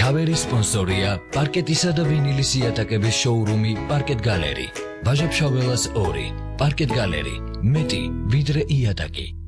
ქავერის სპონსორია პარკეტისა და ვინილის იატაკების შოურუმი პარკეტ გალერი. ბაჟაფშაველას 2. პარკეტ გალერი. მეტი ვიდრე იატაკი.